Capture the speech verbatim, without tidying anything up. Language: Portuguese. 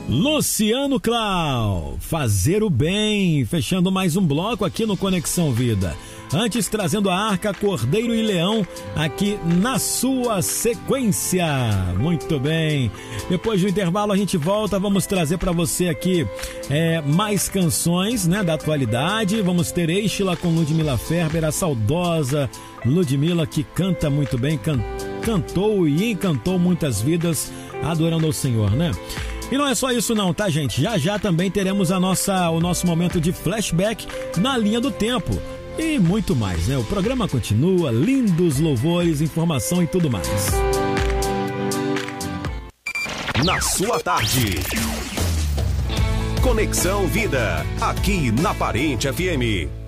Luciano Clau, Fazer o Bem, fechando mais um bloco aqui no Conexão Vida. Antes, trazendo a Arca, Cordeiro e Leão aqui na sua sequência. Muito bem. Depois do intervalo a gente volta, vamos trazer para você aqui é, mais canções, né, da atualidade. Vamos ter Eixila com Ludmila Ferber, a saudosa Ludmila, que canta muito bem, can, cantou e encantou muitas vidas adorando ao Senhor, né? E não é só isso não, tá, gente? Já já também teremos a nossa, o nosso momento de flashback na linha do tempo. E muito mais, né? O programa continua, lindos louvores, informação e tudo mais. Na sua tarde. Conexão Vida, aqui na Parente F M.